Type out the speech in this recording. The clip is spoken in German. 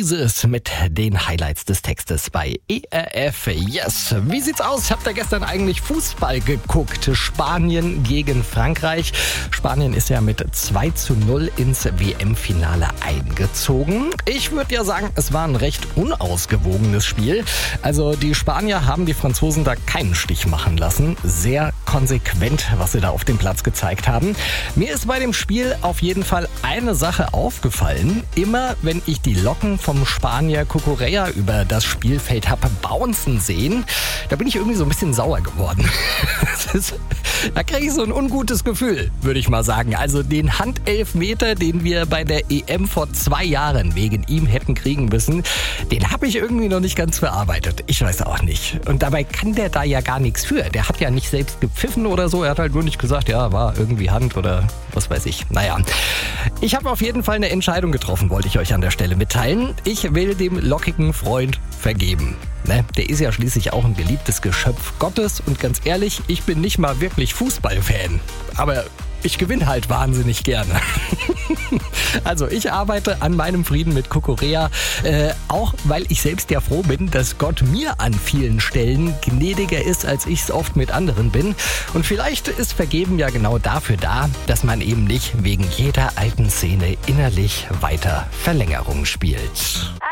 Moses mit den Highlights des Textes bei ERF. Yes. Wie sieht's aus? Habt ihr gestern eigentlich Fußball geguckt? Spanien gegen Frankreich. Spanien ist ja mit 2:0 ins WM-Finale eingezogen. Ich würde ja sagen, es war ein recht unausgewogenes Spiel. Also die Spanier haben die Franzosen da keinen Stich machen lassen. Sehr konsequent, was sie da auf dem Platz gezeigt haben. Mir ist bei dem Spiel auf jeden Fall eine Sache aufgefallen. Immer wenn ich die Locken vom Spanier Cucurella über das Spielfeld habe bouncen sehen, da bin ich irgendwie so ein bisschen sauer geworden. Da kriege ich so ein ungutes Gefühl, würde ich mal sagen. Also den Handelfmeter, den wir bei der EM vor 2 Jahren wegen ihm hätten kriegen müssen, den habe ich irgendwie noch nicht ganz verarbeitet. Ich weiß auch nicht. Und dabei kann der da ja gar nichts für. Der hat ja nicht selbst gepfiffen oder so. Er hat halt nur nicht gesagt, ja, war irgendwie Hand oder was weiß ich. Naja, ich habe auf jeden Fall eine Entscheidung getroffen, wollte ich euch an der Stelle mitteilen. Ich will dem lockigen Freund vergeben. Ne? Der ist ja schließlich auch ein geliebtes Geschöpf Gottes und ganz ehrlich, ich bin nicht mal wirklich Fußballfan. Aber ich gewinne halt wahnsinnig gerne. Also ich arbeite an meinem Frieden mit Cucurella, auch weil ich selbst ja froh bin, dass Gott mir an vielen Stellen gnädiger ist, als ich es oft mit anderen bin. Und vielleicht ist Vergeben ja genau dafür da, dass man eben nicht wegen jeder alten Szene innerlich weiter Verlängerung spielt.